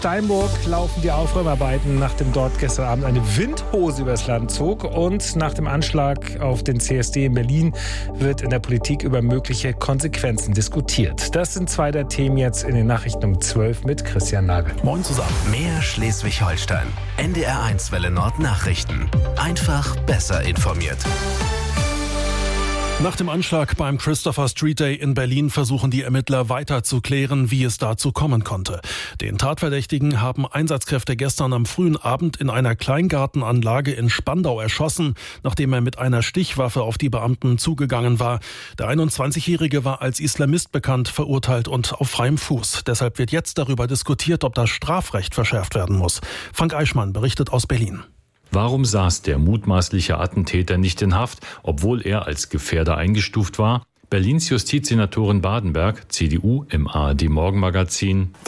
Steinburg laufen die Aufräumarbeiten, nachdem dort gestern Abend eine Windhose übers Land zog. Und nach dem Anschlag auf den CSD in Berlin wird in der Politik über mögliche Konsequenzen diskutiert. Das sind zwei der Themen jetzt in den Nachrichten um 12 mit Christian Nagel. Moin zusammen. Mehr Schleswig-Holstein. NDR1 Welle Nord Nachrichten. Einfach besser informiert. Nach dem Anschlag beim Christopher Street Day in Berlin versuchen die Ermittler weiter zu klären, wie es dazu kommen konnte. Den Tatverdächtigen haben Einsatzkräfte gestern am frühen Abend in einer Kleingartenanlage in Spandau erschossen, nachdem er mit einer Stichwaffe auf die Beamten zugegangen war. Der 21-Jährige war als Islamist bekannt, verurteilt und auf freiem Fuß. Deshalb wird jetzt darüber diskutiert, ob das Strafrecht verschärft werden muss. Frank Eichmann berichtet aus Berlin. Warum saß der mutmaßliche Attentäter nicht in Haft, obwohl er als Gefährder eingestuft war? Berlins Justizsenatorin Badenberg, CDU, im ARD-Morgenmagazin.